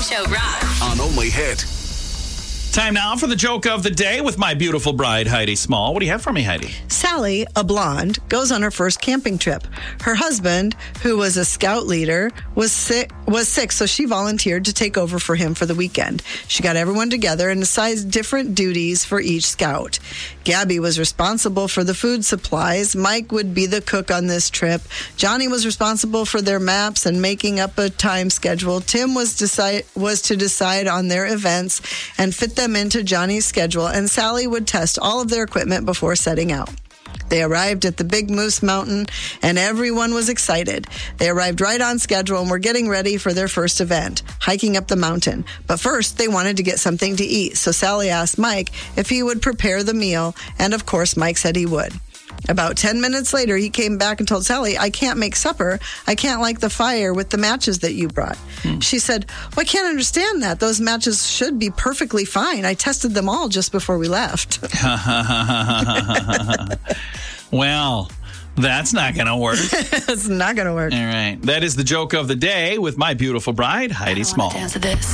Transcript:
Show rocks. On Only Hit. Time now for the joke of the day with my beautiful bride, Heidi Small. What do you have for me, Heidi? Sally, a blonde, goes on her first camping trip. Her husband, who was a scout leader, was sick, so she volunteered to take over for him for the weekend. She got everyone together and assigned different duties for each scout. Gabby was responsible for the food supplies. Mike would be the cook on this trip. Johnny was responsible for their maps and making up a time schedule. Tim was to decide on their events and fit them into Johnny's schedule, and Sally would test all of their equipment before setting out. They arrived at the Big Moose Mountain, and everyone was excited. They arrived right on schedule and were getting ready for their first event, hiking up the mountain. But first, they wanted to get something to eat, so Sally asked Mike if he would prepare the meal, and of course, Mike said he would. About 10 minutes later, he came back and told Sally, "I can't make supper. I can't light the fire with the matches that you brought." She said, "Well, I can't understand that. Those matches should be perfectly fine. I tested them all just before we left." Well, that's not going to work. It's not going to work. All right. That is the joke of the day with my beautiful bride, Heidi Small. Dance to this.